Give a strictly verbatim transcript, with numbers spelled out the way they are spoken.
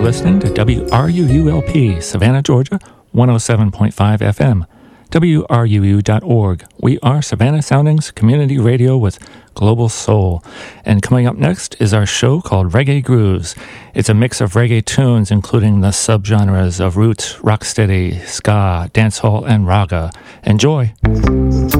listening to W R U U L P, Savannah, Georgia, one oh seven point five F M, W R U U dot org. We are Savannah Soundings Community Radio with Global Soul. And coming up next is our show called Reggae Grooves. It's a mix of reggae tunes, including the subgenres of roots, rocksteady, ska, dancehall, and raga. Enjoy!